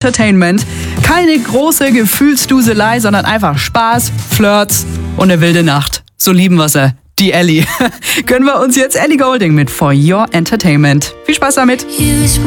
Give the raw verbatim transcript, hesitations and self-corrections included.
Entertainment. Keine große Gefühlsduselei, sondern einfach Spaß, Flirts und eine wilde Nacht. So lieben wir sie, die Ellie. Gönnen wir uns jetzt Ellie Goulding mit For Your Entertainment. Viel Spaß damit.